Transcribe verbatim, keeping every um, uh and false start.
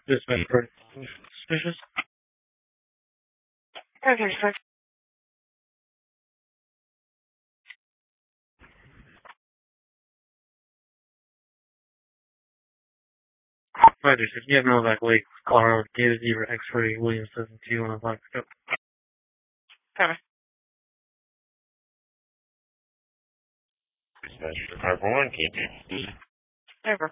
This been pretty suspicious. Okay, sir. Roger, sir. You have Novak Lake, Colorado, David Zebra, X-ray, Williams seven two one five. Yep. Okay. Dispatch for car one, keep it. Over.